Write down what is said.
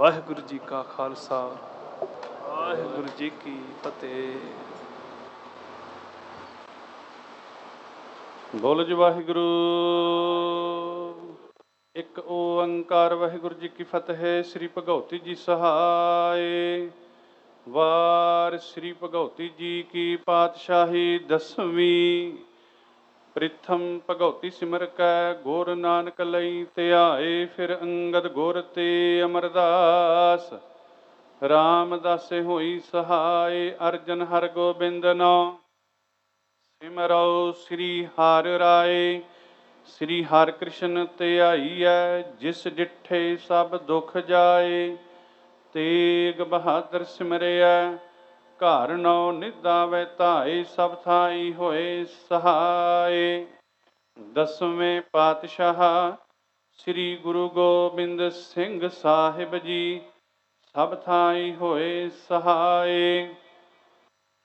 ਵਾਹਿਗੁਰੂ ਜੀ ਕਾ ਖਾਲਸਾ, ਵਾਹਿਗੁਰੂ ਜੀ ਕੀ ਫਤਿਹ। ਬੋਲੋ ਜੀ ਵਾਹਿਗੁਰੂ। ਇੱਕ ਓੰਕਾਰ ਵਾਹਿਗੁਰੂ ਜੀ ਕੀ ਫਤਿਹ। ਸ੍ਰੀ ਭਗਉਤੀ ਜੀ ਸਹਾਇ। ਵਾਰ ਸ੍ਰੀ ਭਗਉਤੀ ਜੀ ਕੀ ਪਾਤਸ਼ਾਹੀ ਦਸਵੀਂ। ਪ੍ਰਿਥਮ ਭਗਉਤੀ ਸਿਮਰ ਕੈ ਗੁਰ ਨਾਨਕ ਲਈ ਧਿਆਏ। ਫਿਰ ਅੰਗਦ ਗੁਰ ਤੇ ਅਮਰਦਾਸ। ਰਾਮਦਾਸੇ ਹੋਈ ਸਹਾਇ। ਅਰਜਨ ਹਰ ਗੋਬਿੰਦ ਨੋ ਸਿਮਰੋ ਸ੍ਰੀ ਹਰਿ ਰਾਏ। ਸ੍ਰੀ ਹਰਿ ਕ੍ਰਿਸ਼ਨ ਧਿਆਈਐ। ਜਿਸ ਡਿਠੇ ਸਭ ਦੁਖ ਜਾਏ। ਤੇਗ ਬਹਾਦਰ ਸਿਮਰਿਐ। ਘਰ ਨੌ ਨਿਧਾ ਵੈ ਧਾਏ। ਸਭ ਥਾਈ ਹੋਏ ਸਹਾਏ। ਦਸਵੇਂ ਪਾਤਸ਼ਾਹ ਸ੍ਰੀ ਗੁਰੂ ਗੋਬਿੰਦ ਸਿੰਘ ਸਾਹਿਬ ਜੀ। ਸਭ ਥਾਈ ਹੋਏ ਸਹਾਏ।